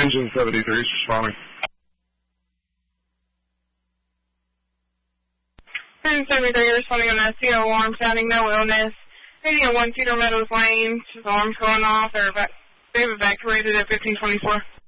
Engine 73 is responding. Engine 73 responding on that CO alarm sounding, no illness. Radio 1 Cedar Meadows Lane, just alarms going off. They've evacuated at 1524.